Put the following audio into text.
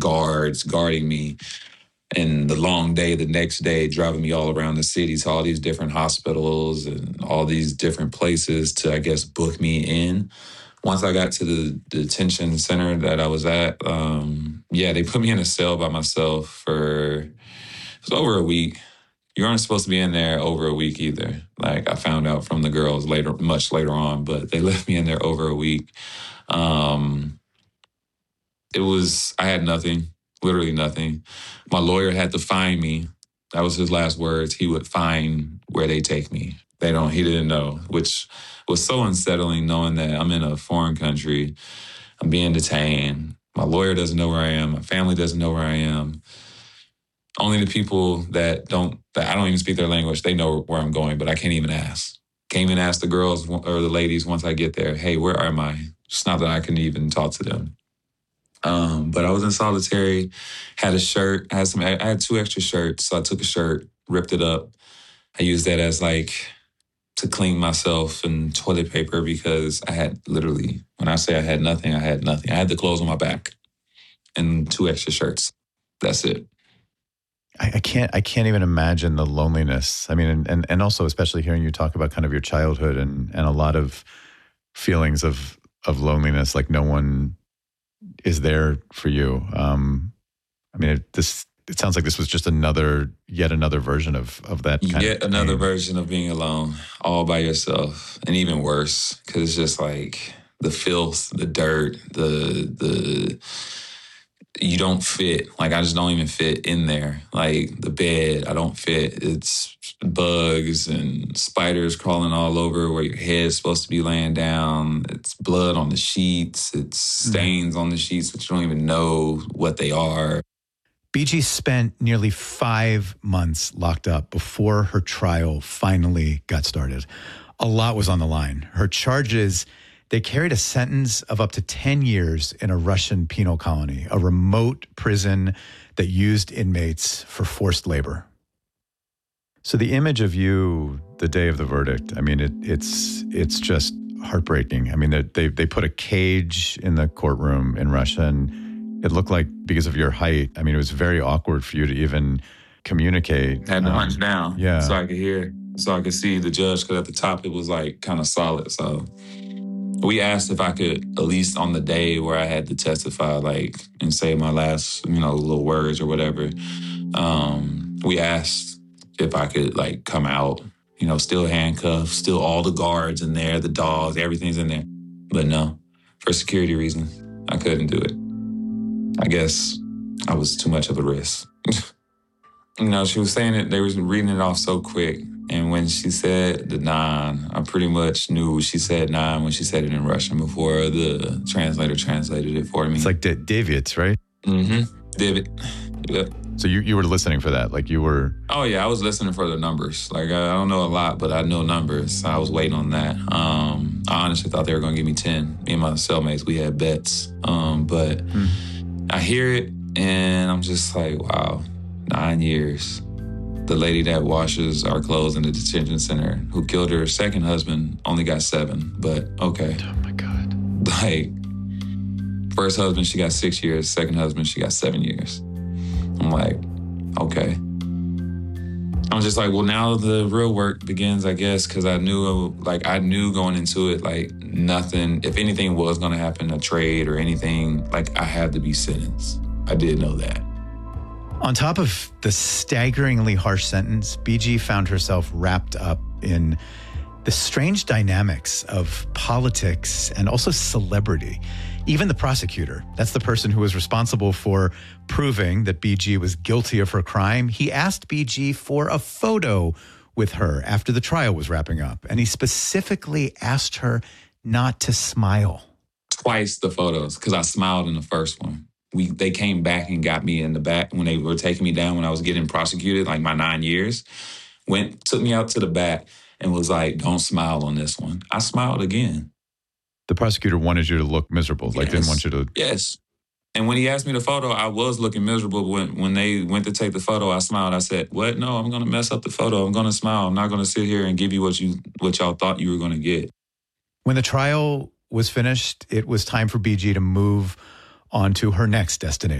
guards guarding me. And the long day, the next day, driving me all around the city to all these different hospitals and all these different places to, I guess, book me in. Once I got to the detention center that I was at, they put me in a cell by myself for, it was over a week. You aren't supposed to be in there over a week either. Like, I found out from the girls much later on, but they left me in there over a week. I had nothing. Literally nothing. My lawyer had to find me. That was his last words. He would find where they take me. He didn't know, which was so unsettling, knowing that I'm in a foreign country. I'm being detained. My lawyer doesn't know where I am. My family doesn't know where I am. Only the people that I don't even speak their language, they know where I'm going, but I can't even ask. Can't even ask the girls or the ladies once I get there, hey, where am I? It's not that I can even talk to them. But I was in solitary, had a shirt, I had 2 extra shirts. So I took a shirt, ripped it up. I used that as to clean myself and toilet paper because I had literally, when I say I had nothing, I had nothing. I had the clothes on my back and 2 extra shirts. That's it. I can't even imagine the loneliness. I mean, and also especially hearing you talk about kind of your childhood and a lot of feelings of loneliness, like no one is there for you. I mean, it sounds like this was just yet another version of that kind Yet another version of being alone, all by yourself, and even worse, because it's just like the filth, the dirt, you don't fit. Like, I just don't even fit in there. Like, the bed, I don't fit. It's bugs and spiders crawling all over where your head's supposed to be laying down. It's blood on the sheets. It's stains on the sheets, but you don't even know what they are. BG spent nearly 5 months locked up before her trial finally got started. A lot was on the line. Her charges, they carried a sentence of up to 10 years in a Russian penal colony, a remote prison that used inmates for forced labor. So the image of you the day of the verdict, I mean, it's just heartbreaking. I mean, they put a cage in the courtroom in Russia, and it looked like, because of your height, I mean, it was very awkward for you to even communicate. I had to hunch down so I could hear, so I could see the judge, because at the top it was kind of solid. So we asked if I could, at least on the day where I had to testify, and say my last, little words or whatever. We asked if I could come out, still handcuffed, still all the guards in there, the dogs, everything's in there. But no, for security reasons, I couldn't do it. I guess I was too much of a risk. She was saying it, they was reading it off so quick. And when she said the 9, I pretty much knew she said 9 when she said it in Russian before the translator translated it for me. It's like David, right? Mm-hmm. David. Yep. So you were listening for that? Like you were... Oh, yeah, I was listening for the numbers. I don't know a lot, but I know numbers. I was waiting on that. I honestly thought they were going to give me 10. Me and my cellmates, we had bets. But I hear it, and I'm just like, wow, 9 years. The lady that washes our clothes in the detention center, who killed her second husband, only got 7. But okay. Oh, my God. First husband, she got 6 years. Second husband, she got 7 years. I'm like, okay. I'm just like, well, now the real work begins, I guess, because I knew going into it, nothing, if anything was going to happen, a trade or anything, I had to be sentenced. I did know that. On top of the staggeringly harsh sentence, BG found herself wrapped up in the strange dynamics of politics and also celebrity. Even the prosecutor, that's the person who was responsible for proving that BG was guilty of her crime, he asked BG for a photo with her after the trial was wrapping up. And he specifically asked her not to smile. Twice the photos, because I smiled in the first one. They came back and got me in the back when they were taking me down when I was getting prosecuted, my 9 years. Took me out to the back and was like, don't smile on this one. I smiled again. The prosecutor wanted you to look miserable, didn't want you to... Yes. And when he asked me the photo, I was looking miserable. When they went to take the photo, I smiled. I said, what? No, I'm going to mess up the photo. I'm going to smile. I'm not going to sit here and give you what y'all thought you were going to get. When the trial was finished, it was time for BG to move on to her next destination.